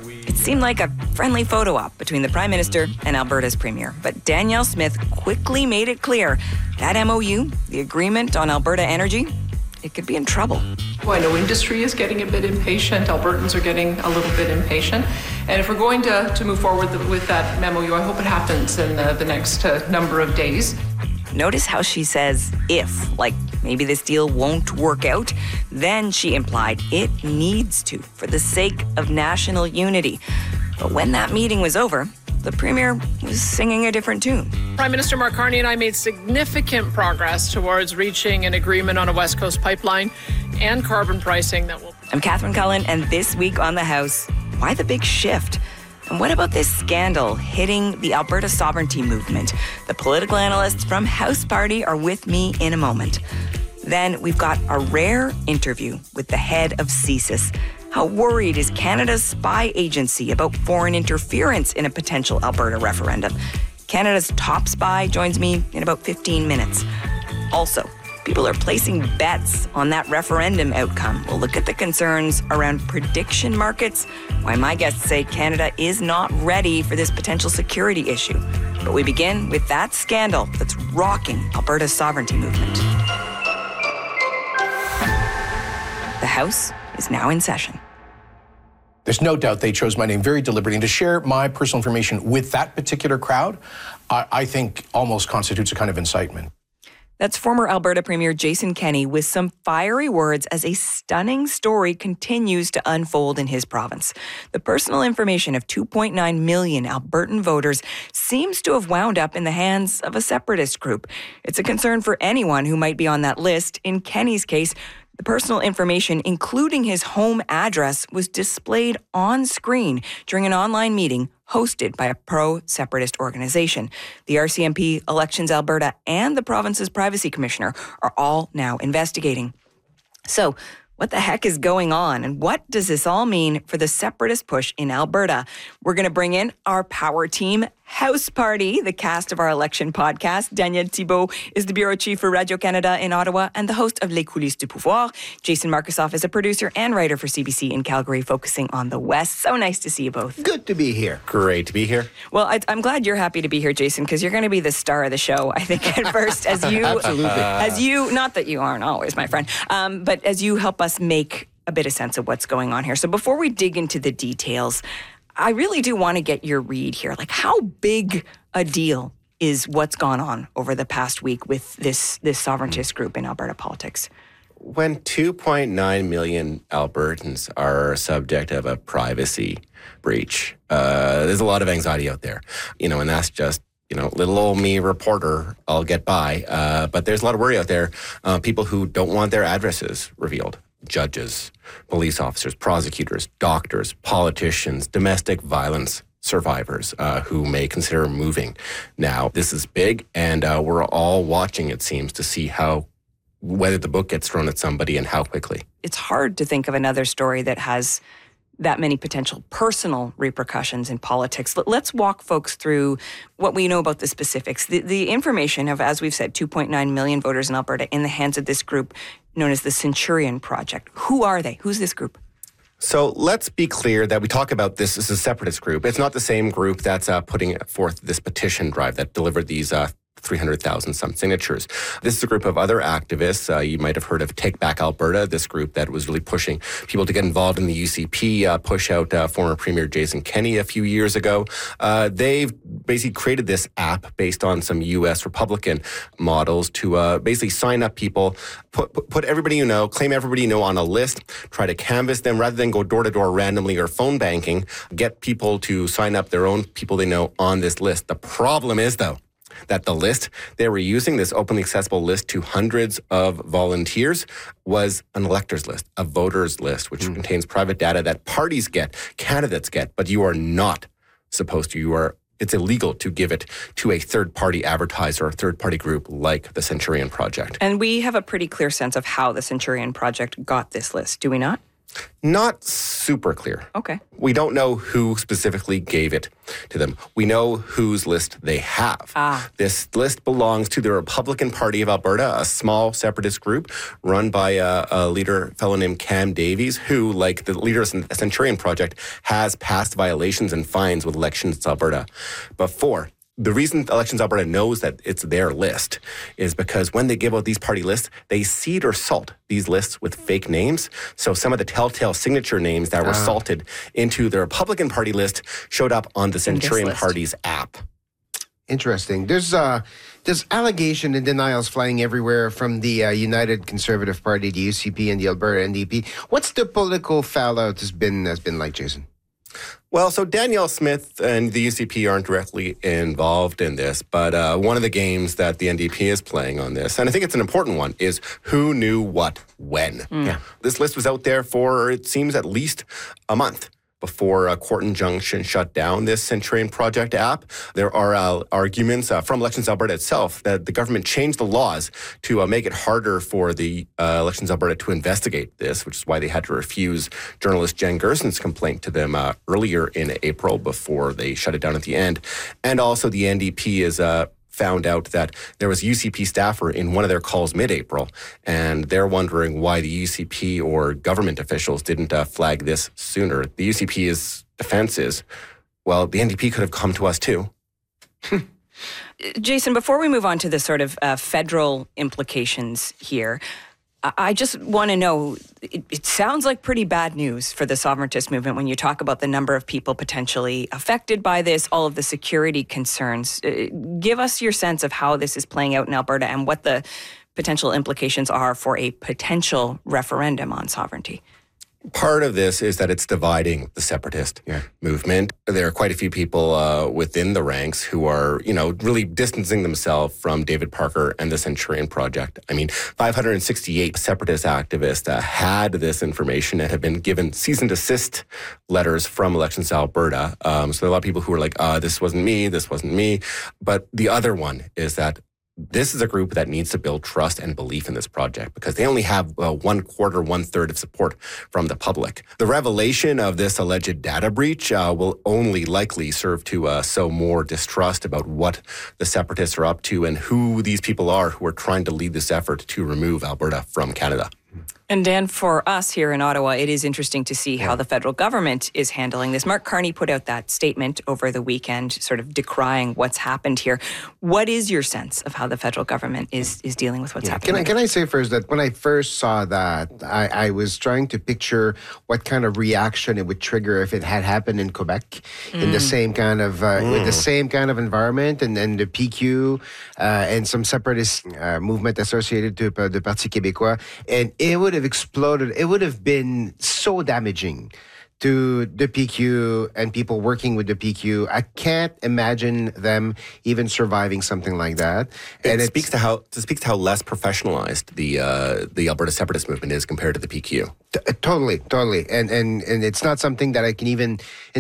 It seemed like a friendly photo op between the Prime Minister and Alberta's Premier. But Danielle Smith quickly made it clear that MOU, the Agreement on Alberta Energy, it could be in trouble. Well, I know industry is getting a bit impatient. Albertans are getting a little bit impatient. And if we're going to move forward with that MOU, I hope it happens in the next number of days. Notice how she says if, like maybe this deal won't work out. Then she implied it needs to for the sake of national unity. But when that meeting was over, the Premier was singing a different tune. Prime Minister Mark Carney and I made significant progress towards reaching an agreement on a West Coast pipeline and carbon pricing that will... I'm Catherine Cullen, and this week on The House, why the big shift? And what about this scandal hitting the Alberta sovereignty movement? The political analysts from House Party are with me in a moment. Then we've got a rare interview with the head of CSIS. How worried is Canada's spy agency about foreign interference in a potential Alberta referendum? Canada's top spy joins me in about 15 minutes. Also, people are placing bets on that referendum outcome. We'll look at the concerns around prediction markets, why my guests say Canada is not ready for this potential security issue. But we begin with that scandal that's rocking Alberta's sovereignty movement. The House is now in session. There's no doubt they chose my name very deliberately. And to share my personal information with that particular crowd, I think almost constitutes a kind of incitement. That's former Alberta Premier Jason Kenney with some fiery words as a stunning story continues to unfold in his province. The personal information of 2.9 million Albertan voters seems to have wound up in the hands of a separatist group. It's a concern for anyone who might be on that list. In Kenney's case, the personal information, including his home address, was displayed on screen during an online meeting hosted by a pro-separatist organization. The RCMP, Elections Alberta, and the province's privacy commissioner are all now investigating. So, what the heck is going on, and what does this all mean for the separatist push in Alberta? We're going to bring in our power team, House Party, the cast of our election podcast. Danielle Thibault is the bureau chief for Radio-Canada in Ottawa and the host of Les Coulisses du Pouvoir. Jason Markusoff is a producer and writer for CBC in Calgary, focusing on the West. So nice to see you both. Good to be here. Great to be here. Well, I'm glad you're happy to be here, Jason, because you're going to be the star of the show, I think, at first, as you... Absolutely. Not that you aren't always, my friend, but as you help us make a bit of sense of what's going on here. So before we dig into the details, I really do want to get your read here. Like, how big a deal is what's gone on over the past week with this sovereigntist group in Alberta politics? When 2.9 million Albertans are subject of a privacy breach, there's a lot of anxiety out there. And that's just, little old me reporter, I'll get by. But there's a lot of worry out there. People who don't want their addresses revealed. Judges, police officers, prosecutors, doctors, politicians, domestic violence survivors who may consider moving. Now, this is big, and we're all watching, it seems, to see whether the book gets thrown at somebody and how quickly. It's hard to think of another story that has that many potential personal repercussions in politics. Let's walk folks through what we know about the specifics. The information of, as we've said, 2.9 million voters in Alberta in the hands of this group known as the Centurion Project. Who are they? Who's this group? So let's be clear that we talk about this as a separatist group. It's not the same group that's putting forth this petition drive that delivered these 300,000 some signatures. This is a group of other activists. You might have heard of Take Back Alberta, this group that was really pushing people to get involved in the UCP, push out former Premier Jason Kenney a few years ago. They've basically created this app based on some U.S. Republican models to basically sign up people, put everybody you know, claim everybody you know on a list, try to canvass them rather than go door to door randomly or phone banking, get people to sign up their own people they know on this list. The problem is, though, that the list they were using, this openly accessible list to hundreds of volunteers, was an electors list, a voters list, which contains private data that parties get, candidates get, but you are not supposed to. It's illegal to give it to a third-party advertiser or third-party group like the Centurion Project. And we have a pretty clear sense of how the Centurion Project got this list, do we not? Not super clear. Okay. We don't know who specifically gave it to them. We know whose list they have. This list belongs to the Republican Party of Alberta, a small separatist group run by a leader, a fellow named Cam Davies, who, like the leader of the Centurion Project, has passed violations and fines with Elections Alberta before. The reason Elections Alberta knows that it's their list is because when they give out these party lists, they seed or salt these lists with fake names. So some of the telltale signature names that were salted into the Republican Party list showed up on the Centurion Party's app. Interesting. There's allegation and denials flying everywhere from the United Conservative Party, the UCP, and the Alberta NDP. What's the political fallout has been like, Jason? Well, so Danielle Smith and the UCP aren't directly involved in this, but one of the games that the NDP is playing on this, and I think it's an important one, is who knew what when. Yeah. This list was out there for, it seems, at least a month before Court Injunction shut down this Centurion Project app. There are arguments from Elections Alberta itself that the government changed the laws to make it harder for the Elections Alberta to investigate this, which is why they had to refuse journalist Jen Gerson's complaint to them earlier in April before they shut it down at the end. And also the NDP is found out that there was a UCP staffer in one of their calls mid-April, and they're wondering why the UCP or government officials didn't flag this sooner. The UCP's defense is, well, the NDP could have come to us too. Jason, before we move on to the sort of federal implications here, I just want to know, it sounds like pretty bad news for the sovereigntist movement when you talk about the number of people potentially affected by this, all of the security concerns. Give us your sense of how this is playing out in Alberta and what the potential implications are for a potential referendum on sovereignty. Part of this is that it's dividing the separatist movement. There are quite a few people within the ranks who are, really distancing themselves from David Parker and the Centurion Project. I mean, 568 separatist activists had this information and have been given cease and desist letters from Elections Alberta. So there are a lot of people who are like, this wasn't me. But the other one is that this is a group that needs to build trust and belief in this project because they only have 1/3 of support from the public. The revelation of this alleged data breach will only likely serve to sow more distrust about what the separatists are up to and who these people are who are trying to lead this effort to remove Alberta from Canada. And Dan, for us here in Ottawa, it is interesting to see how the federal government is handling this. Mark Carney put out that statement over the weekend, sort of decrying what's happened here. What is your sense of how the federal government is dealing with what's happening? Can I say first that when I first saw that, I was trying to picture what kind of reaction it would trigger if it had happened in Quebec, in the same kind of with the same kind of environment, and then the PQ and some separatist movement associated to the Parti Québécois, and it would have exploded. It would have been so damaging to the PQ and people working with the PQ. I can't imagine them even surviving something like that. And it speaks to how less professionalized the Alberta separatist movement is compared to the PQ. Totally. And it's not something that I can even